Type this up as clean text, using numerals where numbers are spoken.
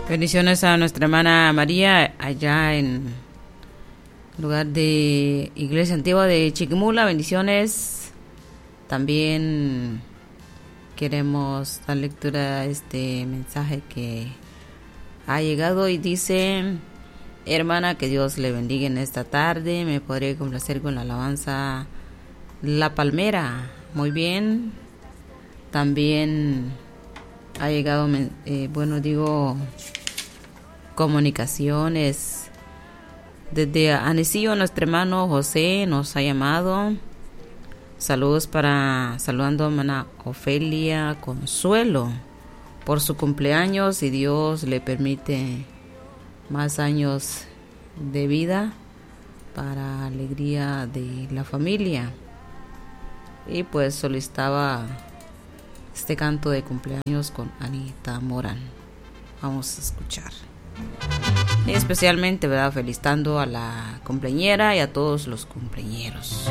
Bendiciones a nuestra hermana María allá en lugar de Iglesia Antigua de Chiquimula. Bendiciones. También queremos dar lectura a este mensaje que ha llegado y dice: hermana, que Dios le bendiga en esta tarde. Me podré complacer con la alabanza La Palmera. Muy bien. También ha llegado, comunicaciones desde Anecillo. Nuestro hermano José nos ha llamado. Saludando a hermana Ofelia Consuelo por su cumpleaños, y Dios le permite más años de vida para alegría de la familia. Y pues solicitaba este canto de cumpleaños con Anita Morán. Vamos a escuchar. Y especialmente, ¿verdad?, felicitando a la cumpleañera y a todos los cumpleañeros.